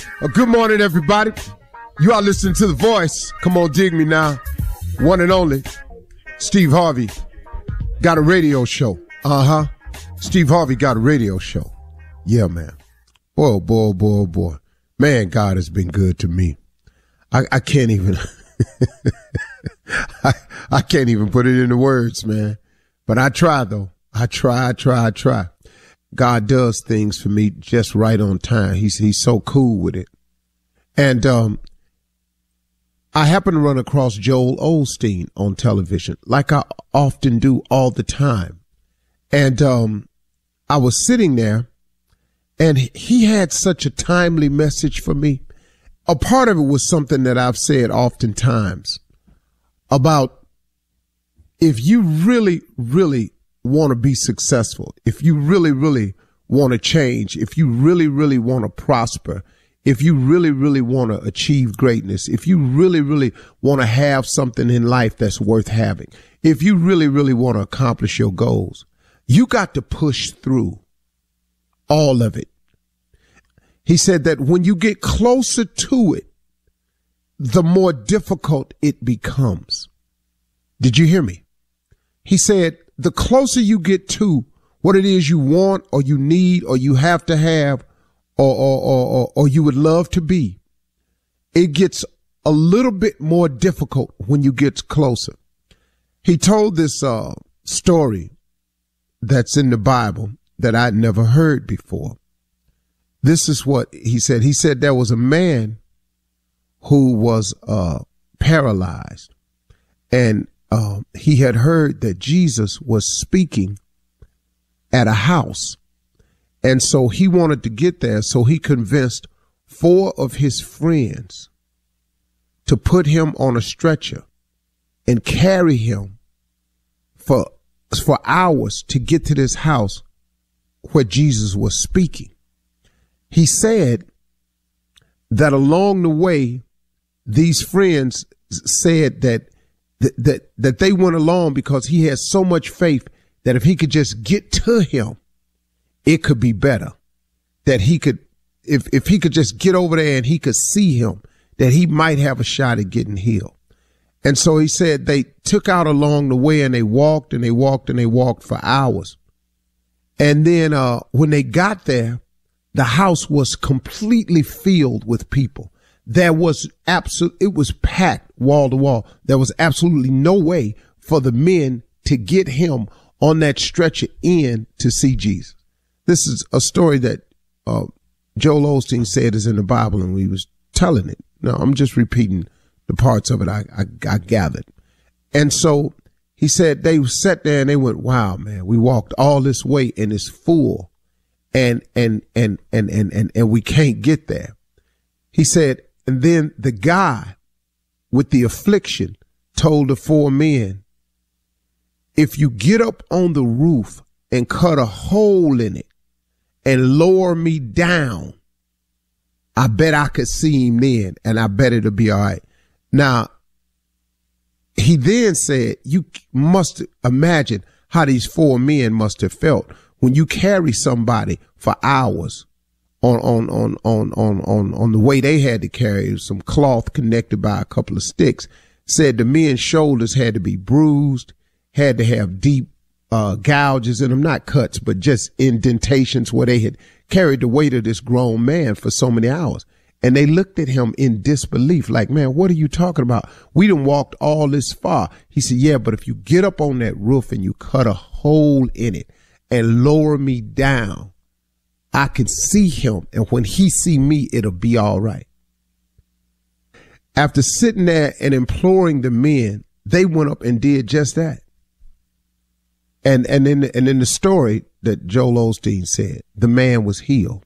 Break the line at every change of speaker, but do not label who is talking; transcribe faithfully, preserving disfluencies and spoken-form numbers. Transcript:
Uh, good morning, everybody. You are listening to The Voice. Come on, dig me now. One and only, Steve Harvey got a radio show. Uh-huh. Steve Harvey got a radio show. Yeah, man. Boy, boy, boy, boy. Man, God has been good to me. I, I can't even, I, I can't even put it into words, man. But I try, though. I try, I try, I try. God does things for me just right on time. He's, he's so cool with it. And, um, I happened to run across Joel Osteen on television, like I often do all the time. And, um, I was sitting there and he had such a timely message for me. A part of it was something that I've said oftentimes about if you really, really want to be successful, if you really, really want to change, if you really, really want to prosper, if you really, really want to achieve greatness, if you really, really want to have something in life that's worth having, if you really, really want to accomplish your goals, you got to push through all of it. He said that when you get closer to it, the more difficult it becomes. Did you hear me? He said, the closer you get to what it is you want or you need or you have to have or, or, or, or, or you would love to be, it gets a little bit more difficult when you get closer. He told this uh, story that's in the Bible that I'd never heard before. This is what he said. He said there was a man who was uh, paralyzed, and uh, he had heard that Jesus was speaking at a house. And so he wanted to get there. So he convinced four of his friends to put him on a stretcher and carry him for, for hours to get to this house where Jesus was speaking. He said that along the way, these friends said that, that, that, that they went along because he had so much faith that if he could just get to him, it could be better. That he could, if, if he could just get over there and he could see him, that he might have a shot at getting healed. And so he said they took out along the way and they walked and they walked and they walked for hours. And then, uh, when they got there, the house was completely filled with people. There was absolute, it was packed wall to wall. There was absolutely no way for the men to get him on that stretcher in to see Jesus. This is a story that uh, Joel Osteen said is in the Bible, and we was telling it. No, I'm just repeating the parts of it I, I, I gathered. And so he said they sat there and they went, wow, man, we walked all this way and it's full and, and, and, and, and, and, and we can't get there. He said, and then the guy with the affliction told the four men, if you get up on the roof and cut a hole in it and lower me down, I bet I could see him then, and I bet it'll be all right. Now, he then said, you must imagine how these four men must have felt when you carry somebody for hours on, on, on, on, on, on, on the way they had to carry some cloth connected by a couple of sticks. Said the men's shoulders had to be bruised, had to have deep uh, gouges in them, not cuts, but just indentations where they had carried the weight of this grown man for so many hours. And they looked at him in disbelief, like, man, what are you talking about? We done walked all this far. He said, yeah, but if you get up on that roof and you cut a hole in it and lower me down, I can see him. And when he see me, it'll be all right. After sitting there and imploring the men, they went up and did just that. And, and then, and in the story that Joel Osteen said, the man was healed.